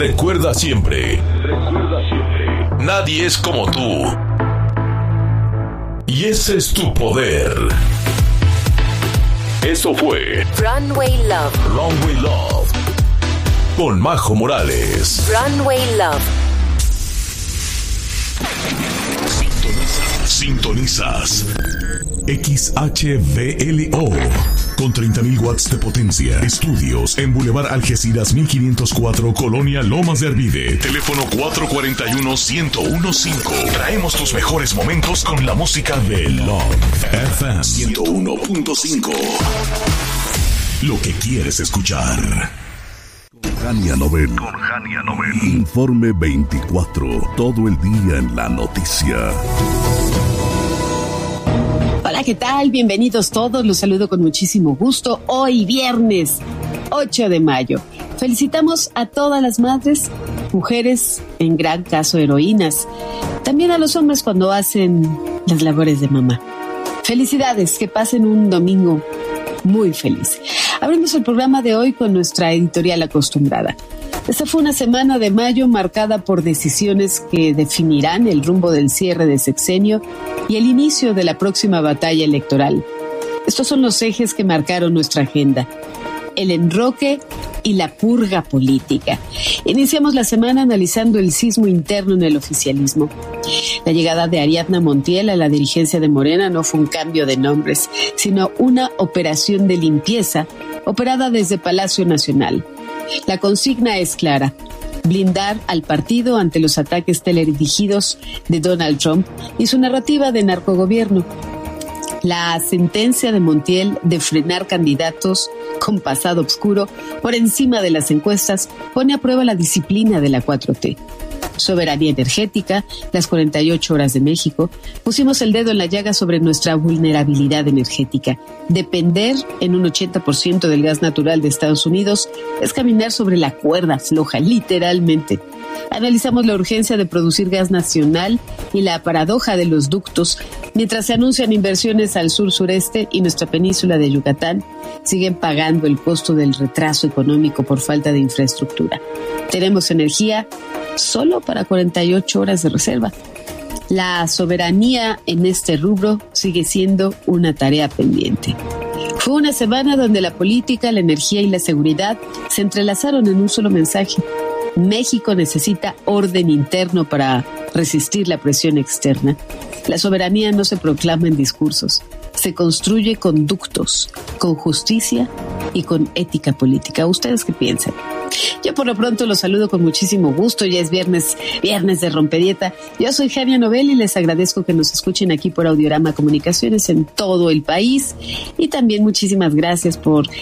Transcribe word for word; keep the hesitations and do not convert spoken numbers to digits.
Recuerda siempre, recuerda siempre, nadie es como tú. Y ese es tu poder. Eso fue Runway Love. Runway Love. Con Majo Morales. Runway Love. Sintonizas. Sintonizas. X H V L O. Con treinta mil watts de potencia. Estudios en Boulevard Algeciras mil quinientos cuatro, Colonia Lomas de Arvide. Teléfono cuatro cuatro uno, uno cero uno cinco. Traemos tus mejores momentos con la música de Love F M ciento uno punto cinco. Lo que quieres escuchar. Con Jania Nobel. Con Jania Nobel. Informe veinticuatro. Todo el día en la noticia. Hola, ¿qué tal? Bienvenidos todos, los saludo con muchísimo gusto. Hoy viernes ocho de mayo. Felicitamos a todas las madres, mujeres, en gran caso heroínas. También a los hombres cuando hacen las labores de mamá. Felicidades, que pasen un domingo muy feliz. Abrimos el programa de hoy con nuestra editorial acostumbrada. Esta fue una semana de mayo marcada por decisiones que definirán el rumbo del cierre de sexenio y el inicio de la próxima batalla electoral. Estos son los ejes que marcaron nuestra agenda: el enroque y la purga política. Iniciamos la semana analizando el sismo interno en el oficialismo. La llegada de Ariadna Montiel a la dirigencia de Morena no fue un cambio de nombres, sino una operación de limpieza operada desde Palacio Nacional. La consigna es clara: blindar al partido ante los ataques teledirigidos de Donald Trump y su narrativa de narcogobierno. La sentencia de Montiel de frenar candidatos con pasado oscuro por encima de las encuestas pone a prueba la disciplina de la cuatro T. Soberanía energética, las cuarenta y ocho horas de México, pusimos el dedo en la llaga sobre nuestra vulnerabilidad energética. Depender en un ochenta por ciento del gas natural de Estados Unidos es caminar sobre la cuerda floja, literalmente. Analizamos la urgencia de producir gas nacional y la paradoja de los ductos, mientras se anuncian inversiones al sur-sureste y nuestra península de Yucatán siguen pagando el costo del retraso económico por falta de infraestructura. Tenemos energía solo para cuarenta y ocho horas de reserva. La soberanía en este rubro sigue siendo una tarea pendiente. Fue una semana donde la política, la energía y la seguridad se entrelazaron en un solo mensaje. México necesita orden interno para resistir la presión externa. La soberanía no se proclama en discursos, se construye con ductos, con justicia y con ética política. ¿Ustedes qué piensan? Yo por lo pronto los saludo con muchísimo gusto. Ya es viernes, viernes de Rompedieta. Yo soy Jania Nobel y les agradezco que nos escuchen aquí por Audiorama Comunicaciones en todo el país. Y también muchísimas gracias por